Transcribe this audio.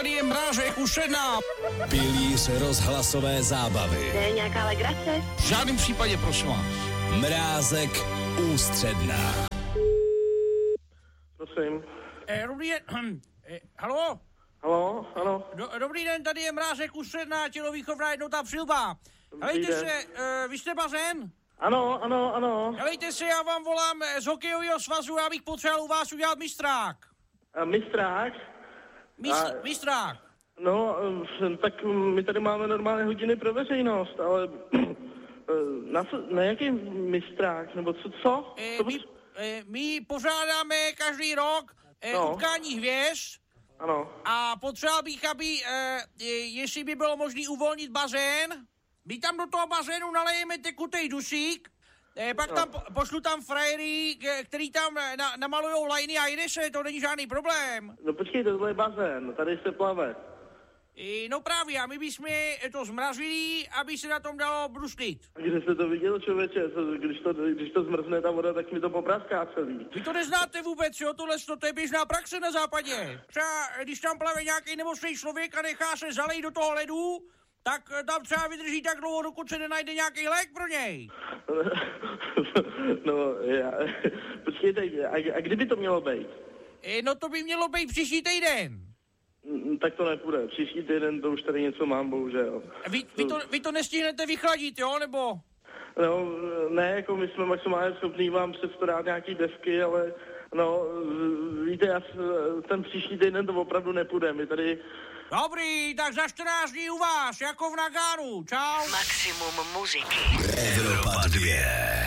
Tady je Mrážek už 1. Pilíř rozhlasové zábavy. To je nějaká legrace? V žádném případě, prosím vás. Mrázek ústředná. Prosím. Dobrý den. Halo? Halo, ano. Dobrý den, tady je Mrázek ústředná, tělovýchovná jednota Přilba. Helejte se, vy jste bazén? Ano. Helejte se, já vám volám z hokejového svazu, já bych potřeboval u vás udělat mistrák. Mistrák? Mistrák. No, tak my tady máme normálně hodiny pro veřejnost, ale na jaký mistrák, nebo co? My pořádáme každý rok utkání hvězd. Ano. A potřeboval bych, aby, jestli by bylo možné uvolnit bazén, my tam do toho bazénu nalejeme tekutej dusík, pak tam pošlu tam frajery, který tam namalujou lajny a jde se, to není žádný problém. No počkej, tohle je bazén, tady se plave. No právě, a my bychom to zmrazili, aby se na tom dalo bruslit. A kde jste to viděl, člověče? Když to zmrzne ta voda, tak mi to popraská celý. Vy to neznáte vůbec, jo? To je běžná praxe na západě. Třeba když tam plave nějaký nemocný člověk a nechá se zalejt do toho ledu, tak tam třeba vydrží tak dlouho, dokud se nenajde nějaký lék pro něj. No, počkejte, a kdyby to mělo být? No to by mělo být příští týden. Tak to nepůjde. Příští týden to už tady něco mám, bohužel. Vy to nestihnete vychladit, jo, nebo? No, ne, jako my jsme maximálně schopní vám předstarat nějaký desky, ale no, víte, ten příští týden to opravdu nepůjde. My tady... Dobrý, tak za 14 dní u vás, jako v Nagánu. Čau. Maximum muziky. Evropa 2.